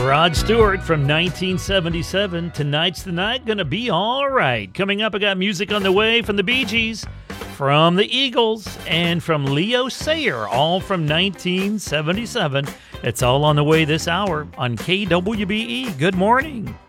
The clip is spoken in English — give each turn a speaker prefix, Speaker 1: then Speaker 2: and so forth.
Speaker 1: Rod Stewart from 1977. Tonight's the night, gonna be all right. Coming up, I got music on the way from the Bee Gees, from the Eagles, and from Leo Sayer, all from 1977. It's all on the way this hour on KWBE. Good morning.